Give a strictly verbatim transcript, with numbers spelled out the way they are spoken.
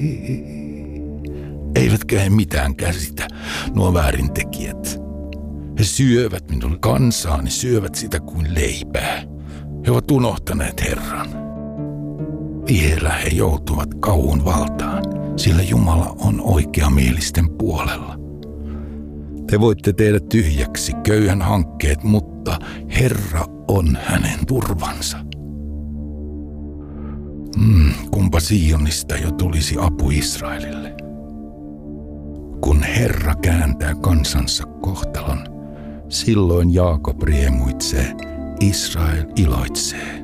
Eivätkä he mitään käsitä, nuo väärintekijät. He syövät minun kansaani, syövät sitä kuin leipää. He ovat unohtaneet Herran. Vielä he joutuvat kauhun valtaan, sillä Jumala on oikeamielisten puolella. Te voitte tehdä tyhjäksi köyhän hankkeet, mutta Herra on hänen turvansa. Mm, kumpa Sionista jo tulisi apu Israelille. Kun Herra kääntää kansansa kohtalon, silloin Jaakob riemuitsee, Israel iloitsee.